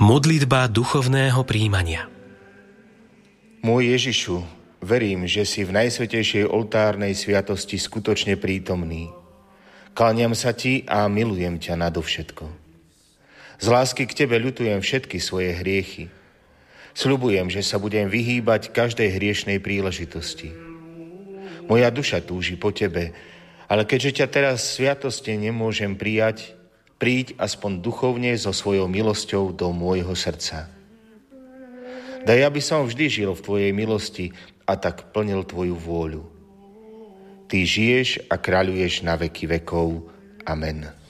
Modlitba duchovného prijímania. Môj Ježišu, verím, že si v najsvätejšej oltárnej sviatosti skutočne prítomný. Kláňam sa ti a milujem ťa nadovšetko. Z lásky k tebe ľutujem všetky svoje hriechy. Sľubujem, že sa budem vyhýbať každej hriešnej príležitosti. Moja duša túži po tebe, ale keďže ťa teraz v sviatosti nemôžem prijať, príď aspoň duchovne so svojou milosťou do môjho srdca. Daj, aby som vždy žil v tvojej milosti a tak plnil tvoju vôľu. Ty žiješ a kráľuješ na veky vekov. Amen.